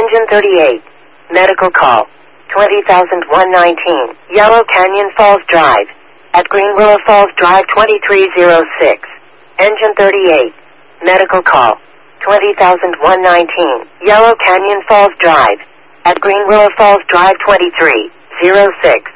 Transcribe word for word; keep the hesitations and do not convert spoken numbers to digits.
Engine thirty-eight. Medical call. twenty thousand one hundred nineteen. Yellow Canyon Falls Drive. At Green Willow Falls Drive twenty-three oh six. Engine thirty-eight. Medical call. twenty thousand one hundred nineteen. Yellow Canyon Falls Drive. At Green Willow Falls Drive twenty-three oh six.